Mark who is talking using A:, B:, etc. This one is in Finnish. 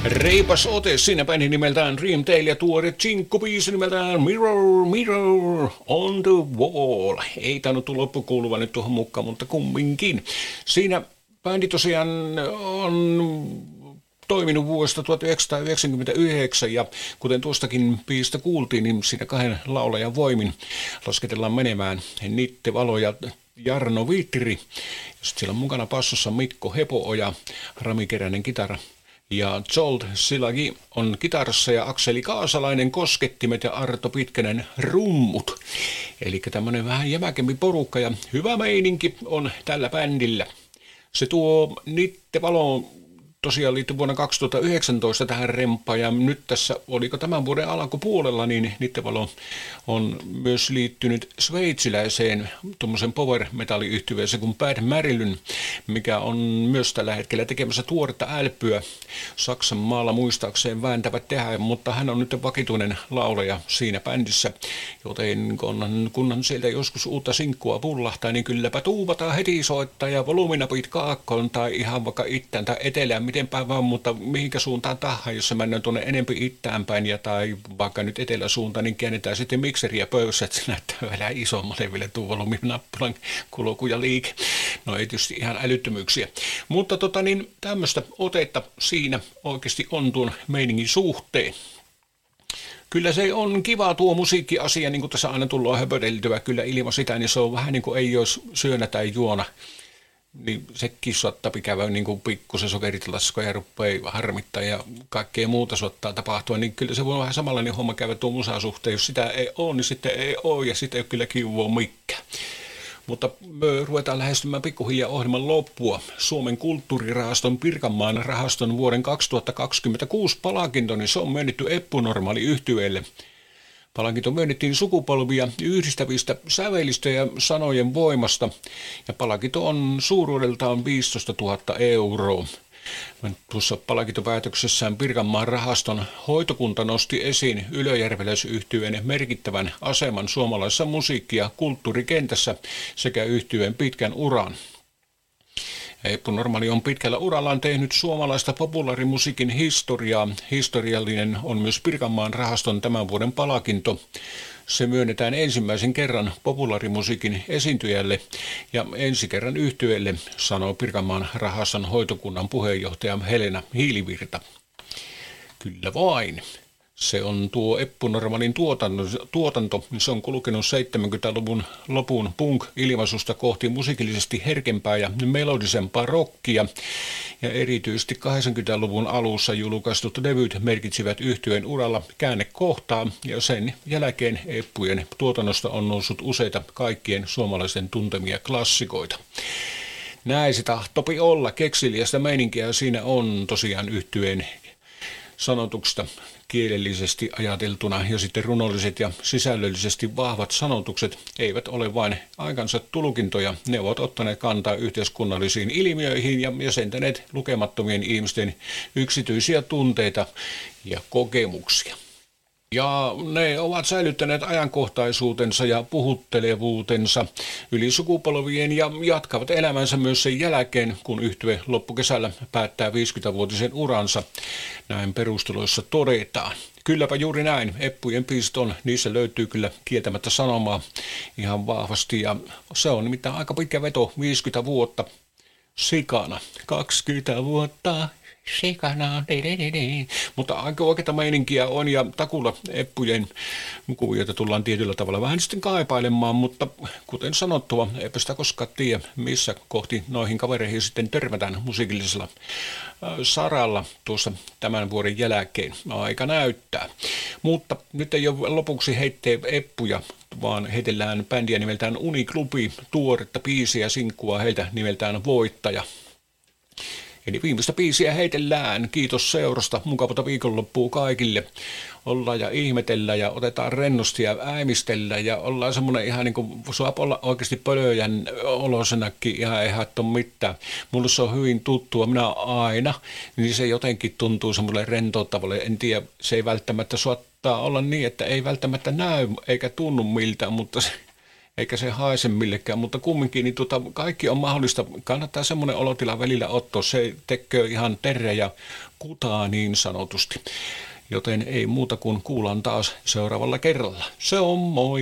A: Reipas ote, siinä bändi nimeltään Dreamtale ja tuore chinkku-biisi nimeltään Mirror, Mirror on the Wall. Ei tainnut loppukuuluva nyt tuohon mukaan, mutta kumminkin. Siinä bändi tosiaan on toiminut vuodesta 1999 ja kuten tuostakin biisistä kuultiin, niin siinä kahden laulajan voimin lasketellaan menemään Nitte Valo ja Jarno Viittiri. Siellä on mukana passossa Mikko Hepooja, Rami Keränen kitara. Ja Jolt Silagi on kitarassa ja Akseli Kaasalainen koskettimet ja Arto Pitkänen rummut. Eli tämmönen vähän jämäkempi porukka ja hyvä meininki on tällä bändillä. Se tuo Nitte Valoon tosiaan liittyi vuonna 2019 tähän remppaan ja nyt tässä, oliko tämän vuoden alkupuolella, niin Nitte Valo on myös liittynyt sveitsiläiseen tuommoisen power metalliyhtyeeseen kuin Bad Marilyn, mikä on myös tällä hetkellä tekemässä tuoretta älpyä Saksan maalla muistaakseen vääntävät tehdä, mutta hän on nyt vakituinen laulaja siinä bändissä, joten kunhan sieltä joskus uutta sinkkua pullahtaa, niin kylläpä tuuvataan heti soittaa ja volyyminapit kaakkoon tai ihan vaikka ittään tai etelään, mitenpä vaan, mutta mihinkä suuntaan tahansa, jos se mennään tuonne enempi itäänpäin ja tai vaikka nyt eteläsuuntaan, niin käännetään sitten mikseriä pöydässä, että se näyttää vähän isommalle vielä tuon volyyminappulan kulku ja liike. No ei tietysti ihan älyttömyyksiä. Mutta tämmöistä otetta siinä oikeasti on tuon meiningin suhteen. Kyllä se on kiva tuo musiikkiasia, niin kuin tässä aina tullaan höpöteltyä, kyllä ilman sitä, niin se on vähän niin kuin ei olisi syönä tai juona. Niin sekin saattaa käydä niin kuin pikkusen sokeritilasko ja rupeaa harmittaa ja kaikkea muuta saattaa tapahtua, niin kyllä se voi vähän samanlainen homma käydä tuon musasuhteen. Jos sitä ei ole, niin sitten ei ole ja sitten ei ole kyllä kivua mikään. Mutta me ruvetaan lähestymään pikkuhiljaa ohjelman loppua. Suomen kulttuurirahaston Pirkanmaan rahaston vuoden 2026 palkinto, niin se on myönnetty Eppu Normaali-yhtyeelle. Palkinto myönnettiin sukupolvia yhdistävistä sävelistä ja sanojen voimasta, ja palkinto on suuruudeltaan 15 000 €. Tuossa palkintopäätöksessään Pirkanmaan rahaston hoitokunta nosti esiin ylöjärveläisyhtyeen merkittävän aseman suomalaisessa musiikki- ja kulttuurikentässä sekä yhtyeen pitkän uran. Eppu Normaali on pitkällä urallaan tehnyt suomalaista populaarimusiikin historiaa. Historiallinen on myös Pirkanmaan rahaston tämän vuoden palkinto. Se myönnetään ensimmäisen kerran populaarimusiikin esiintyjälle ja ensi kerran yhtyeelle, sanoo Pirkanmaan rahaston hoitokunnan puheenjohtaja Helena Hiilivirta. Kyllä vain. Se on tuo Eppu Normaalin tuotanto, niin se on kulkenut 70-luvun lopun punk-ilmaisusta kohti musiikillisesti herkempää ja melodisempaa rockia. Ja erityisesti 80-luvun alussa julkaistut levyt merkitsivät yhtyeen uralla käännekohtaa ja sen jälkeen Eppujen tuotannosta on noussut useita kaikkien suomalaisten tuntemia klassikoita. Näin se tahtopi olla, kekseliästä meininkiä siinä on tosiaan yhtyeen sanotuksesta kielellisesti ajateltuna ja sitten runolliset ja sisällöllisesti vahvat sanotukset eivät ole vain aikansa tulkintoja. Ne ovat ottaneet kantaa yhteiskunnallisiin ilmiöihin ja jäsentäneet lukemattomien ihmisten yksityisiä tunteita ja kokemuksia. Ja ne ovat säilyttäneet ajankohtaisuutensa ja puhuttelevuutensa yli sukupolvien ja jatkavat elämänsä myös sen jälkeen, kun yhtye loppukesällä päättää 50-vuotisen uransa. Näin perusteluissa todetaan. Kylläpä juuri näin. Eppujen biisit on, niissä löytyy kyllä kieltämättä sanomaa ihan vahvasti ja se on nimittäin aika pitkä veto, 50 vuotta sikana, 20 vuotta. Sikana, mutta aika oikeita meininkiä on ja takulla Eppujen kuvioita tullaan tietyllä tavalla vähän sitten kaipailemaan, mutta kuten sanottua, eipä sitä koskaan tiedä, missä kohti noihin kavereihin sitten törmätään musiikillisella saralla tuossa tämän vuoden jälkeen. Aika näyttää. Mutta nyt ei ole lopuksi heittää Eppuja, vaan heitellään bändiä nimeltään Uniklubi, tuoretta biisiä sinkkua heiltä nimeltään Voittaja. Eli viimeistä biisiä heitellään. Kiitos seurasta. Mukavaa viikonloppua kaikille. Ollaan ja ihmetellään ja otetaan rennosti ja äimistellä ja ollaan semmoinen ihan niin kuin saa olla oikeasti pölöjän olosenakin ihan ei haittaa mitään. Mulle se on hyvin tuttua. Minä aina, niin se jotenkin tuntuu semmoinen rentouttavalle. En tiedä, se ei välttämättä saattaa olla niin, että ei välttämättä näy eikä tunnu miltä, mutta eikä se haise millekään, mutta kumminkin niin kaikki on mahdollista. Kannattaa semmoinen olotila välillä ottaa, se tekee ihan terre ja kutaa niin sanotusti. Joten ei muuta kuin kuulan taas seuraavalla kerralla. Se on moi!